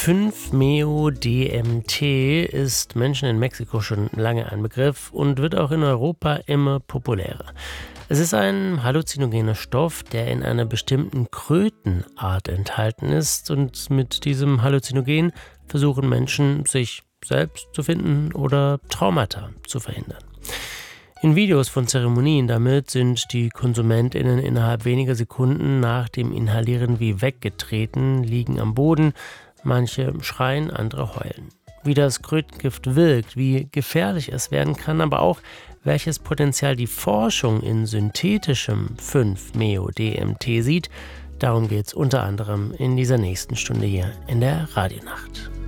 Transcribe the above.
5-MeO-DMT ist Menschen in Mexiko schon lange ein Begriff und wird auch in Europa immer populärer. Es ist ein halluzinogener Stoff, der in einer bestimmten Krötenart enthalten ist, und mit diesem Halluzinogen versuchen Menschen, sich selbst zu finden oder Traumata zu verhindern. In Videos von Zeremonien damit sind die KonsumentInnen innerhalb weniger Sekunden nach dem Inhalieren wie weggetreten, liegen am Boden, manche schreien, andere heulen. Wie das Krötengift wirkt, wie gefährlich es werden kann, aber auch welches Potenzial die Forschung in synthetischem 5-MeO-DMT sieht, darum geht es unter anderem in dieser nächsten Stunde hier in der Radionacht.